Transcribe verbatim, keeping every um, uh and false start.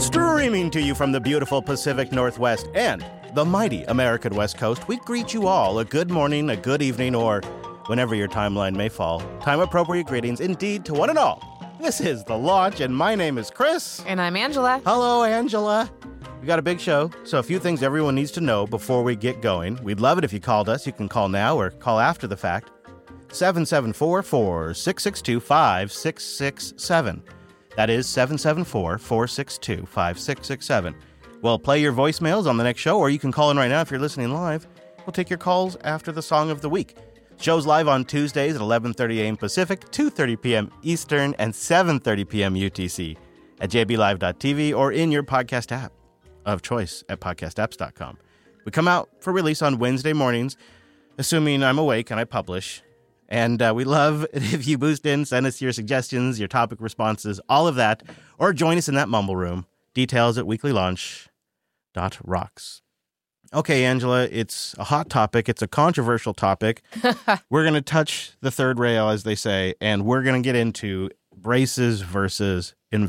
Streaming to you from the beautiful Pacific Northwest and the mighty American West Coast, we greet you all a good morning, a good evening, or whenever your timeline may fall. Time-appropriate greetings indeed to one and all. This is The Launch, and my name is Chris. And I'm Angela. Hello, Angela. We got a big show, so a few things everyone needs to know before we get going. We'd love it if you called us. You can call now or call after the fact. seven seven four, four six six two, five six six seven. That is seven seven four, four six two, five six six seven. We'll play your voicemails on the next show, or you can call in right now if you're listening live. We'll take your calls after the song of the week. Show's live on Tuesdays at eleven thirty a.m. Pacific, two thirty p.m. Eastern, and seven thirty p.m. U T C at j b live dot t v or in your podcast app of choice at podcast apps dot com. We come out for release on Wednesday mornings, assuming I'm awake and I publish. And uh, we love if you boost in, send us your suggestions, your topic responses, all of that, or join us in that mumble room. Details at weekly launch dot rocks. Okay, Angela, it's a hot topic. It's a controversial topic. We're going to touch the third rail, as they say, and we're going to get into braces versus